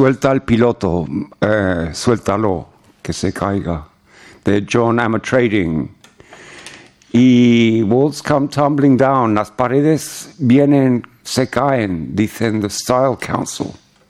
Suelta al piloto, suéltalo, que se caiga, de John Armatrading. Y walls come tumbling down, las paredes vienen, se caen, dicen the Style Council.